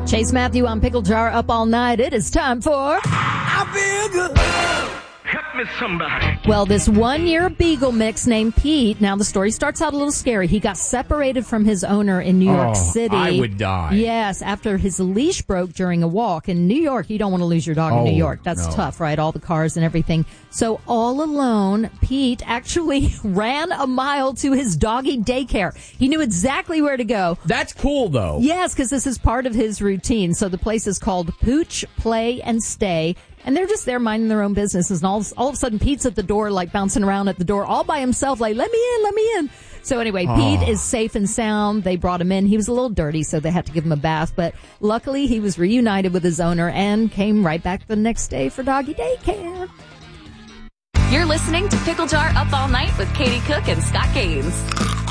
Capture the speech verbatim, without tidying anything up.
Chase Matthew on Pickle Jar up all night. It is time for I feel good. Help me somebody. Well, this one-year beagle mix named Pete. Now, the story starts out a little scary. He got separated from his owner in New York Oh, City. I would die. Yes, after his leash broke during a walk. In New York, you don't want to lose your dog Oh, in New York. That's no. tough, right? All the cars and everything. So all alone, Pete actually ran a mile to his doggy daycare. He knew exactly where to go. That's cool, though. Yes, because this is part of his routine. So the place is called Pooch, Play, and Stay. And they're just there minding their own business. And all, all of a sudden, Pete's at the door, like bouncing around at the door all by himself, like, let me in, let me in. So anyway, Oh. Pete is safe and sound. They brought him in. He was a little dirty, so they had to give him a bath. But luckily, he was reunited with his owner and came right back the next day for doggy daycare. You're listening to Pickle Jar Up All Night with Katie Cook and Scott Gaines.